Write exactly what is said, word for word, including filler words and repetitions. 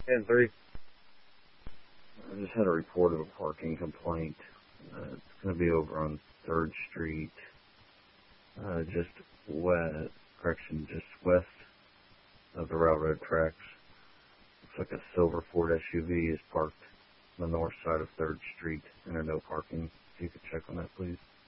And three. I just had a report of a parking complaint. Uh, it's going to be over on third Street, uh, just west, correction, just west of the railroad tracks. Looks like a silver Ford S U V is parked on the north side of third Street, and there's no parking. If you could check on that, please.